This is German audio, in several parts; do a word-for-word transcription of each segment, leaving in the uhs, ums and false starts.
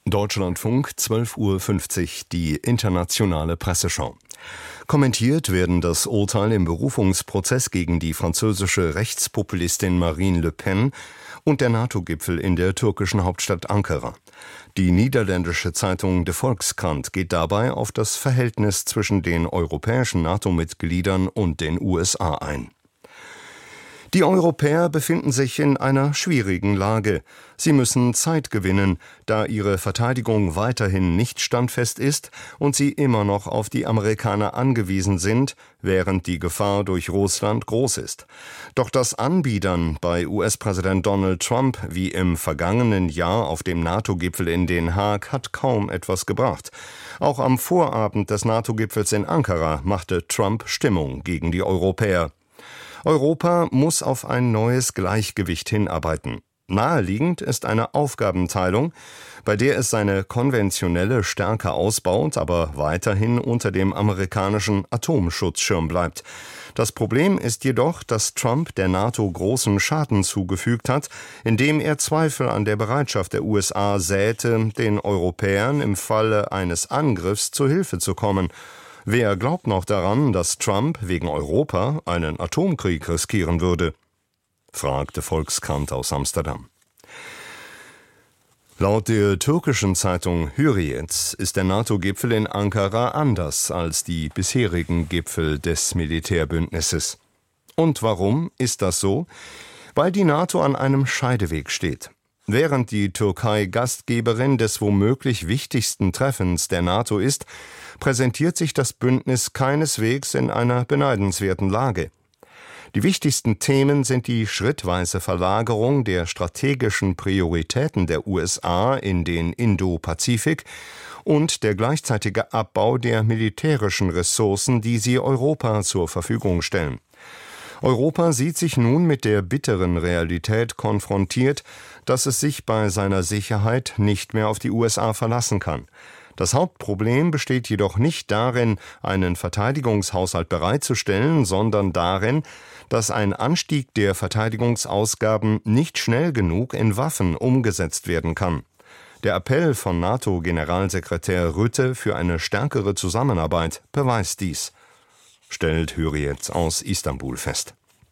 Deutschlandfunk, zwölf Uhr fünfzig, die internationale Presseschau. Kommentiert werden das Urteil im Berufungsprozess gegen die französische Rechtspopulistin Marine Le Pen und der NATO-Gipfel in der türkischen Hauptstadt Ankara. Die niederländische Zeitung De Volkskrant geht dabei auf das Verhältnis zwischen den europäischen NATO-Mitgliedern und den U S A ein. Die Europäer befinden sich in einer schwierigen Lage. Sie müssen Zeit gewinnen, da ihre Verteidigung weiterhin nicht standfest ist und sie immer noch auf die Amerikaner angewiesen sind, während die Gefahr durch Russland groß ist. Doch das Anbiedern bei U S-Präsident Donald Trump wie im vergangenen Jahr auf dem NATO-Gipfel in Den Haag hat kaum etwas gebracht. Auch am Vorabend des NATO-Gipfels in Ankara machte Trump Stimmung gegen die Europäer. Europa muss auf ein neues Gleichgewicht hinarbeiten. Naheliegend ist eine Aufgabenteilung, bei der es seine konventionelle Stärke ausbaut, aber weiterhin unter dem amerikanischen Atomschutzschirm bleibt. Das Problem ist jedoch, dass Trump der NATO großen Schaden zugefügt hat, indem er Zweifel an der Bereitschaft der U S A säte, den Europäern im Falle eines Angriffs zu Hilfe zu kommen. Wer glaubt noch daran, dass Trump wegen Europa einen Atomkrieg riskieren würde? Fragte Volkskrant aus Amsterdam. Laut der türkischen Zeitung Hürriyet ist der NATO-Gipfel in Ankara anders als die bisherigen Gipfel des Militärbündnisses. Und warum ist das so? Weil die NATO an einem Scheideweg steht. Während die Türkei Gastgeberin des womöglich wichtigsten Treffens der NATO ist, präsentiert sich das Bündnis keineswegs in einer beneidenswerten Lage. Die wichtigsten Themen sind die schrittweise Verlagerung der strategischen Prioritäten der U S A in den Indo-Pazifik und der gleichzeitige Abbau der militärischen Ressourcen, die sie Europa zur Verfügung stellen. Europa sieht sich nun mit der bitteren Realität konfrontiert, dass es sich bei seiner Sicherheit nicht mehr auf die U S A verlassen kann. Das Hauptproblem besteht jedoch nicht darin, einen Verteidigungshaushalt bereitzustellen, sondern darin, dass ein Anstieg der Verteidigungsausgaben nicht schnell genug in Waffen umgesetzt werden kann. Der Appell von NATO-Generalsekretär Rutte für eine stärkere Zusammenarbeit beweist dies, stellt Hürriyet aus Istanbul fest.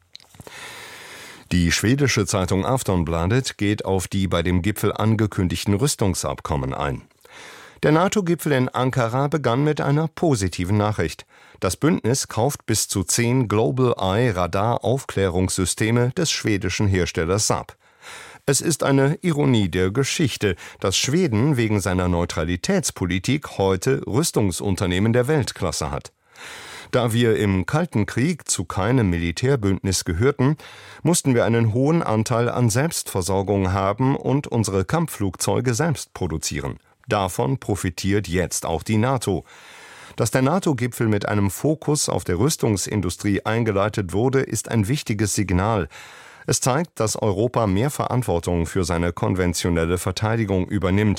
Die schwedische Zeitung Aftonbladet geht auf die bei dem Gipfel angekündigten Rüstungsabkommen ein. Der NATO-Gipfel in Ankara begann mit einer positiven Nachricht. Das Bündnis kauft bis zu zehn Global Eye Radar-Aufklärungssysteme des schwedischen Herstellers Saab. Es ist eine Ironie der Geschichte, dass Schweden wegen seiner Neutralitätspolitik heute Rüstungsunternehmen der Weltklasse hat. Da wir im Kalten Krieg zu keinem Militärbündnis gehörten, mussten wir einen hohen Anteil an Selbstversorgung haben und unsere Kampfflugzeuge selbst produzieren. Davon profitiert jetzt auch die NATO. Dass der NATO-Gipfel mit einem Fokus auf der Rüstungsindustrie eingeleitet wurde, ist ein wichtiges Signal. Es zeigt, dass Europa mehr Verantwortung für seine konventionelle Verteidigung übernimmt.